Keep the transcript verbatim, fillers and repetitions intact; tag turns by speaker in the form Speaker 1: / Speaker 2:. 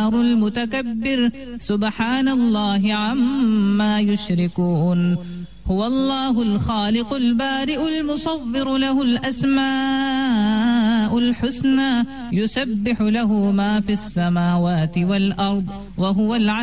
Speaker 1: الجبار المتكبر سبحان الله عما يشركون هو الله الخالق البارئ المصور له الأسماء الحسنى يسبح له ما في السماوات والأرض وهو العزيز